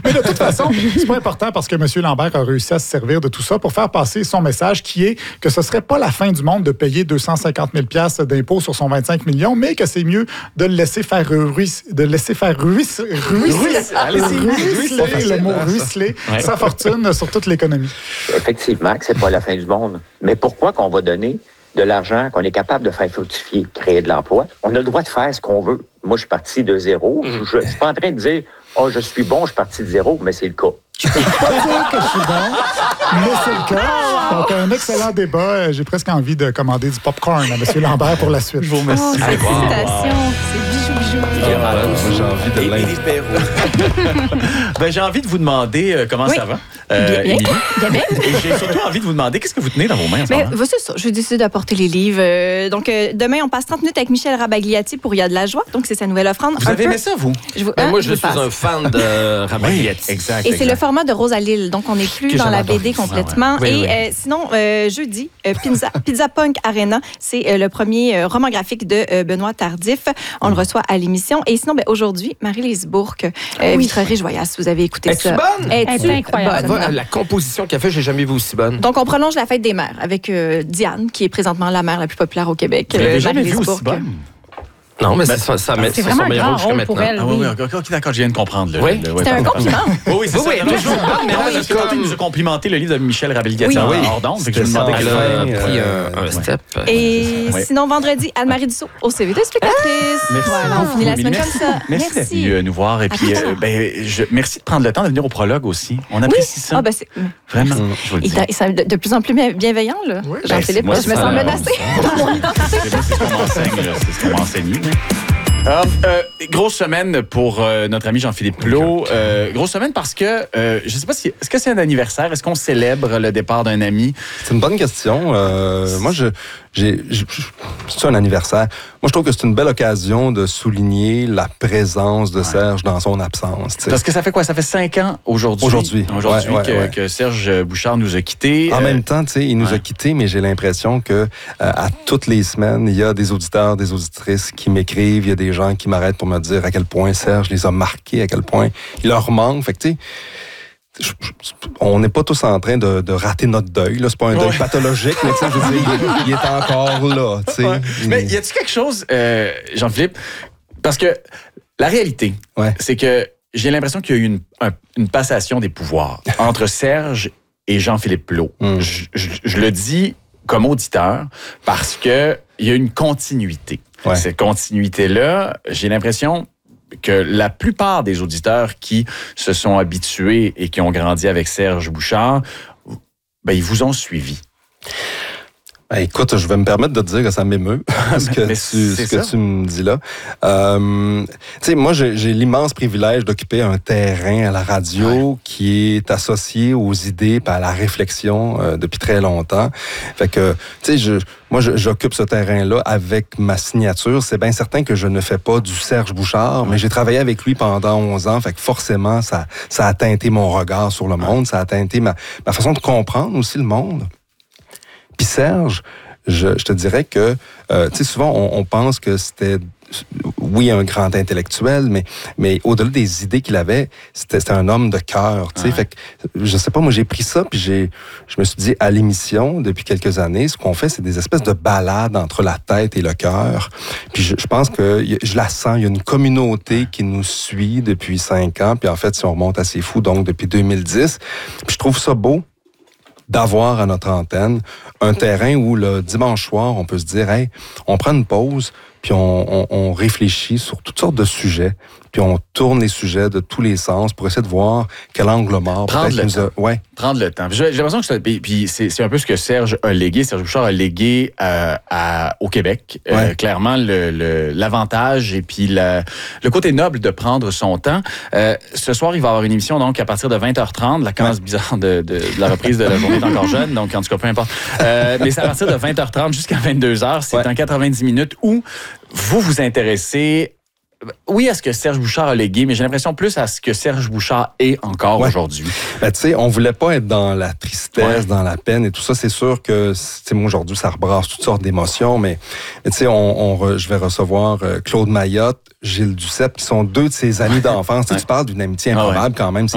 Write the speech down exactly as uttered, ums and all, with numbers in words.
Mais de toute façon, c'est pas important parce que M. Lambert a réussi à se servir de tout ça pour faire passer son message qui est que ce serait pas la fin du monde de payer deux cent cinquante mille dollars d'impôts sur son vingt-cinq millions, mais que c'est mieux de le laisser faire ruisseler, de le laisser faire ruisseler, ruisseler, le mot ruisseler, ouais. sa fortune sur toute l'économie. Effectivement que c'est pas la fin du monde. Mais pourquoi qu'on va donner de l'argent qu'on est capable de faire fructifier, créer de l'emploi? On a le droit de faire ce qu'on veut. Moi, je suis parti de zéro. Je ne suis pas en train de dire « Oh, je suis bon, je suis parti de zéro », mais c'est le cas. Je peux pas dire que je suis bon, mais c'est le cas. Donc, un excellent débat. J'ai presque envie de commander du popcorn à M. Lambert pour la suite. Je vous remercie. Oh, félicitations. Wow. C'est bijou, bijou. Ah, moi, j'ai envie de l'inviter. Ben, j'ai envie de vous demander euh, comment oui. ça va. Euh, bien, bien, bien. Et j'ai surtout envie de vous demander qu'est-ce que vous tenez dans vos mains en ce Mais, moment? C'est ça. Je décide d'apporter les livres. Euh, donc, euh, demain, on passe trente minutes avec Michel Rabagliati pour Il y a de la joie. Donc, c'est sa nouvelle offrande. Vous un avez peu... aimé ça, vous? Je vous... Ben, hein, moi, je, je suis passe. un fan de Rabagliati. Oui, exact. Et exact. c'est le format de Rosalille. Donc, on n'est plus que dans la B D complètement. Ouais, ouais. Oui, Et oui. Euh, sinon, euh, jeudi, euh, Pizza, Pizza Punk Arena, c'est euh, le premier euh, roman graphique de euh, Benoît Tardif. On mm. le reçoit à l'émission. Et sinon, ben, aujourd'hui, Marie-Lise Bourque, euh, oui. Vitrerie Joyasse, vous avez écouté Es-tu ça. bonne? Es-tu incroyable. Bonne? La composition qu'elle fait, j'ai jamais vu aussi bonne. Donc, on prolonge la fête des mères avec euh, Diane, qui est présentement la mère la plus populaire au Québec. Vous l'avez euh, jamais vu aussi bonne? Non, mais ben, c'est, ça, ça, c'est, c'est vraiment son meilleur rôle jusqu'à maintenant. Elle, ah, oui, oui, okay, okay, d'accord, je viens de comprendre. Le, oui, le, c'était un compliment. Oui, oui, c'est oui, ça. Oui, toujours bonne, mais là, parce que tantôt, il nous a complimenté le livre de Michel Rabagliati en hors d'onde. Je me demandais qu'elle a pris un step. Et sinon, vendredi, Anne-Marie Dussault au C V de spectatrice. Merci. Voilà, on finit la semaine comme ça. Merci d'être venu nous voir. Et puis, merci de prendre le temps de venir au prologue aussi. On apprécie ça. Vraiment, je vous le dis. De plus en plus bienveillant, là. Jean-Philippe, je me sens menacée. C'est ce qu'on m'enseigne, c'est ce qu'on m'enseigne. Euh, euh, grosse semaine pour euh, notre ami Jean-Philippe Plot. Euh, grosse semaine parce que, euh, je ne sais pas si... Est-ce que c'est un anniversaire? Est-ce qu'on célèbre le départ d'un ami? C'est une bonne question. Euh, moi, je... J'ai, j'ai, c'est un anniversaire. Moi, je trouve que c'est une belle occasion de souligner la présence de Serge dans son absence. T'sais. Parce que ça fait quoi? Ça fait cinq ans aujourd'hui. Aujourd'hui. Aujourd'hui ouais, ouais, que, ouais. que Serge Bouchard nous a quittés. En euh... même temps, tu sais, il nous ouais. a quittés, mais j'ai l'impression que euh, à toutes les semaines, il y a des auditeurs, des auditrices qui m'écrivent, il y a des gens qui m'arrêtent pour me dire à quel point Serge les a marqués, à quel point il leur manque. Fait que, tu sais, Je, je, on n'est pas tous en train de, de rater notre deuil. Là. C'est pas un deuil ouais. pathologique, mais je veux dire, il, il est encore là. Ouais. Mais y a-t-il quelque chose, euh, Jean-Philippe? Parce que la réalité, ouais. c'est que j'ai l'impression qu'il y a eu une, un, une passation des pouvoirs entre Serge et Jean-Philippe Plot. Mm. Je, je, je le dis comme auditeur parce qu'il y a une continuité. Ouais. Cette continuité-là, j'ai l'impression que la plupart des auditeurs qui se sont habitués et qui ont grandi avec Serge Bouchard, ben, ils vous ont suivi. Ben, écoute, je vais me permettre de te dire que ça m'émeut, ce que, tu, ce que tu me dis là. Euh, tu sais, moi, j'ai, j'ai l'immense privilège d'occuper un terrain à la radio ouais. qui est associé aux idées et à la réflexion euh, depuis très longtemps. Fait que, tu sais, je... Moi, je, j'occupe ce terrain-là avec ma signature. C'est bien certain que je ne fais pas du Serge Bouchard, mais j'ai travaillé avec lui pendant onze ans. Fait que forcément, ça, ça a teinté mon regard sur le monde. Ça a teinté ma, ma façon de comprendre aussi le monde. Puis Serge, je, je te dirais que, euh, tu sais, souvent, on, on pense que c'était... Oui, un grand intellectuel, mais, mais au-delà des idées qu'il avait, c'était, c'était un homme de cœur. Tu sais, ouais. Fait que, je sais pas, moi, j'ai pris ça, puis j'ai, je me suis dit, à l'émission, depuis quelques années, ce qu'on fait, c'est des espèces de balades entre la tête et le cœur. Puis je, je pense que, je la sens, il y a une communauté qui nous suit depuis cinq ans, puis en fait, si on remonte à C'est fou, donc depuis deux mille dix, puis je trouve ça beau d'avoir à notre antenne un terrain où le dimanche soir, on peut se dire, hey, on prend une pause, puis on, on, on réfléchit sur toutes sortes de sujets, puis on tourne les sujets de tous les sens pour essayer de voir quel angle mort prendre le nous temps. A... Ouais. Prendre le temps. J'ai, j'ai l'impression que c'est, puis c'est, c'est un peu ce que Serge a légué. Serge Bouchard a légué euh, à, au Québec. Ouais. Euh, clairement, le, le, l'avantage et puis la, le côté noble de prendre son temps. Euh, ce soir, il va y avoir une émission donc à partir de vingt heures trente. La case ouais. bizarre de, de, de la reprise de La journée d'encore jeune. Donc, en tout cas, peu importe. Euh, mais c'est à partir de vingt heures trente jusqu'à vingt-deux heures. C'est ouais. en quatre-vingt-dix minutes où vous vous intéressez, oui, à ce que Serge Bouchard a légué, mais j'ai l'impression plus à ce que Serge Bouchard est encore ouais. aujourd'hui. Ben, tu sais, on voulait pas être dans la tristesse, ouais. dans la peine et tout ça. C'est sûr que, tu sais, moi, aujourd'hui, ça rebrasse toutes sortes d'émotions, mais, mais tu sais, on, on re, je vais recevoir euh, Claude Mayotte, Gilles Duceppe, qui sont deux de ses amis d'enfance. Ouais. Tu parles d'une amitié improbable ah ouais. quand même. C'est